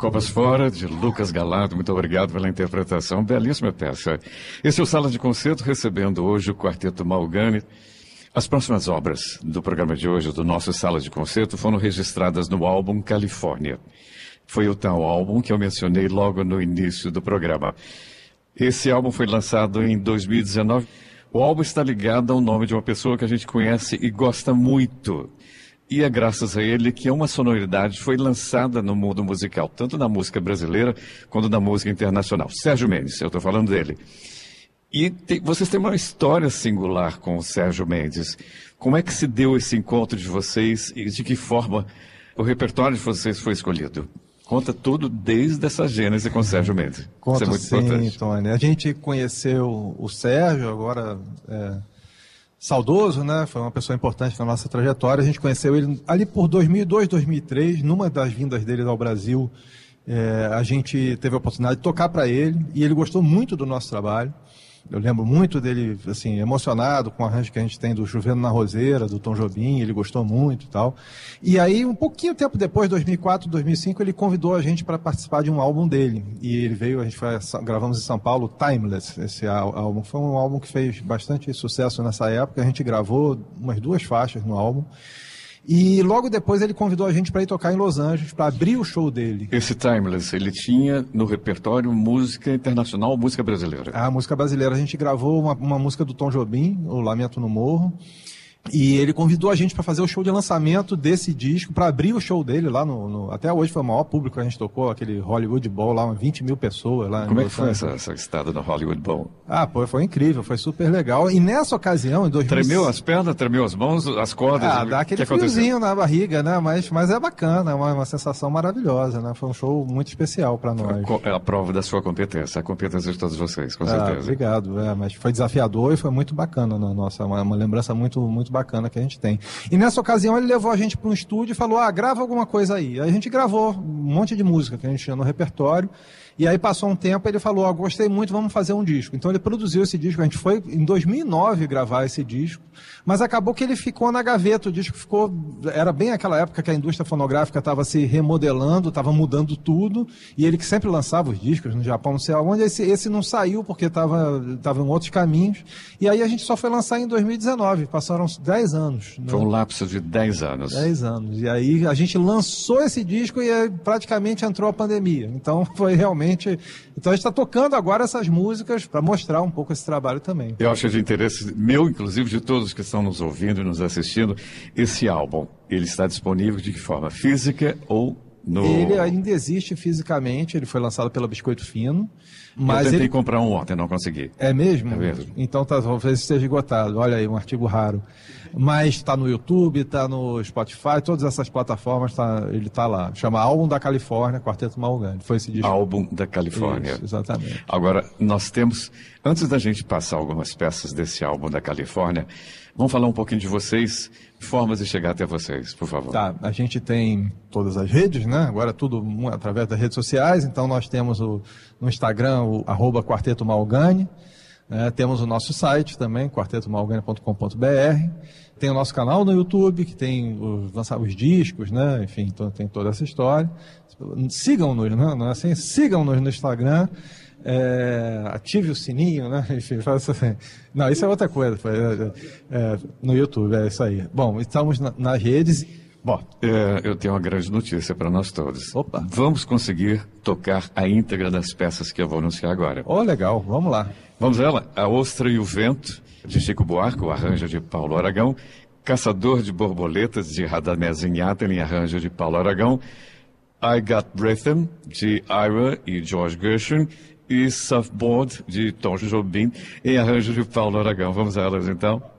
Copas Fora, de Lucas Galado. Muito obrigado pela interpretação. Belíssima peça. Esse é o Sala de Concerto, recebendo hoje o Quarteto Malgani. As próximas obras do programa de hoje, do nosso Sala de Concerto, foram registradas no álbum Califórnia. Foi o tal álbum que eu mencionei logo no início do programa. Esse álbum foi lançado em 2019. O álbum está ligado ao nome de uma pessoa que a gente conhece e gosta muito. E é graças a ele que uma sonoridade foi lançada no mundo musical, tanto na música brasileira quanto na música internacional. Sérgio Mendes, eu estou falando dele. E vocês têm uma história singular com o Sérgio Mendes. Como é que se deu esse encontro de vocês e de que forma o repertório de vocês foi escolhido? Conta tudo desde essa gênese com o Sérgio Mendes. Conta, isso é muito sim, importante. Tony. A gente conheceu o Sérgio, agora saudoso, né? Foi uma pessoa importante na nossa trajetória. A gente conheceu ele ali por 2002, 2003, numa das vindas dele ao Brasil. A gente teve a oportunidade de tocar para ele e ele gostou muito do nosso trabalho. Eu lembro muito dele, assim, emocionado com o arranjo que a gente tem do Chovendo na Roseira, do Tom Jobim, ele gostou muito e tal. E aí, um pouquinho tempo depois, 2004, 2005, ele convidou a gente para participar de um álbum dele. E ele veio, a gente gravamos em São Paulo, Timeless, esse álbum. Foi um álbum que fez bastante sucesso nessa época, a gente gravou umas 2 faixas no álbum. E logo depois ele convidou a gente para ir tocar em Los Angeles, para abrir o show dele. Esse Timeless, ele tinha no repertório música internacional ou música brasileira? A música brasileira. A gente gravou uma música do Tom Jobim, O Lamento no Morro. E ele convidou a gente para fazer o show de lançamento desse disco, para abrir o show dele lá até hoje foi o maior público que a gente tocou, aquele Hollywood Bowl lá, 20 mil pessoas lá. Como é que foi essa estada no Hollywood Bowl? Pô, foi incrível, foi super legal. E nessa ocasião, em 2000... Tremeu as pernas, tremeu as mãos, as cordas? Dá aquele friozinho na barriga, né? Mas é bacana, é uma sensação maravilhosa, né? Foi um show muito especial para nós. É a prova da sua competência, a competência de todos vocês, com certeza. Obrigado, mas foi desafiador e foi muito bacana, uma lembrança muito bacana que a gente tem. E nessa ocasião ele levou a gente para um estúdio e falou, grava alguma coisa aí. Aí a gente gravou um monte de música que a gente tinha no repertório. E aí passou um tempo, ele falou, gostei muito, vamos fazer um disco. Então ele produziu esse disco, a gente foi em 2009 gravar esse disco, mas acabou que ele ficou na gaveta, o disco era bem aquela época que a indústria fonográfica estava se remodelando, estava mudando tudo, e ele que sempre lançava os discos no Japão, não sei aonde, esse não saiu porque estava em outros caminhos, e aí a gente só foi lançar em 2019, passaram 10 anos. Né? Foi um lapso de 10 anos. 10 anos, e aí a gente lançou esse disco e aí praticamente entrou a pandemia, então foi realmente... Então a gente está tocando agora essas músicas para mostrar um pouco esse trabalho também. Eu acho de interesse meu, inclusive de todos que estão nos ouvindo e nos assistindo, esse álbum, ele está disponível de que forma? Física ou no... Ele ainda existe fisicamente, ele foi lançado pela Biscoito Fino. Mas eu tentei comprar um ontem, não consegui. É mesmo? É mesmo. Então talvez esteja esgotado. Olha aí, um artigo raro. Mas está no YouTube, está no Spotify, todas essas plataformas, ele está lá. Chama Álbum da Califórnia, Quarteto Malgani. Foi esse disco. Álbum da Califórnia. Isso, exatamente. Agora, nós temos, antes da gente passar algumas peças desse Álbum da Califórnia, vamos falar um pouquinho de vocês, formas de chegar até vocês, por favor. Tá, a gente tem todas as redes, né? Agora tudo através das redes sociais, então nós temos no Instagram o @Quarteto Malgani, temos o nosso site também, quartetomalgani.com.br, tem o nosso canal no YouTube, que tem os discos, né? Enfim, então tem toda essa história. Sigam-nos, né? Não é assim? Sigam-nos no Instagram. Ative o sininho, né? Enfim, faça assim. Não, isso é outra coisa. No YouTube, é isso aí. Bom, estamos nas redes. Bom, eu tenho uma grande notícia para nós todos. Opa! Vamos conseguir tocar a íntegra das peças que eu vou anunciar agora. Legal, vamos lá. Vamos a ela. A Ostra e o Vento, de Chico Buarque, o arranjo de Paulo Aragão. Caçador de Borboletas, de Radamés Inháten, em arranjo de Paulo Aragão. I Got Rhythm, de Ira e George Gershwin. E Surfboard, de Tom Jobim, em arranjo de Paulo Aragão. Vamos a elas, então?